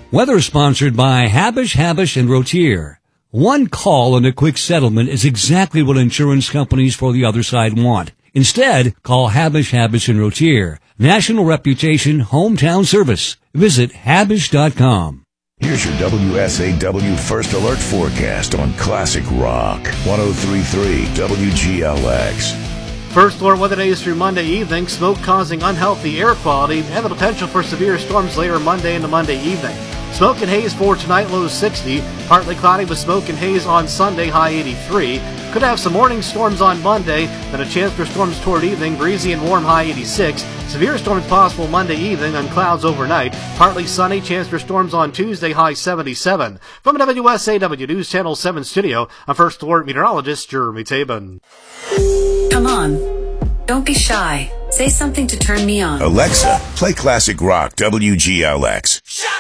Weather sponsored by Habish, and Rotier. One call and a quick settlement is exactly what insurance companies for the other side want. Instead, call Habish, and Rotier. National reputation, hometown service. Visit Habish.com. Here's your WSAW First Alert forecast on Classic Rock. 103.3 WGLX. First alert weather days through Monday evening. Smoke causing unhealthy air quality and the potential for severe storms later Monday into Monday evening. Smoke and haze for tonight, low 60. Partly cloudy with smoke and haze on Sunday, high 83. Could have some morning storms on Monday, then a chance for storms toward evening, breezy and warm, high 86. Severe storms possible Monday evening and clouds overnight. Partly sunny, chance for storms on Tuesday, high 77. From WSAW News Channel 7 studio, I'm First Alert meteorologist Jeremy Tabin. Come on. Don't be shy. Say something to turn me on. Alexa, play Classic Rock WGLX.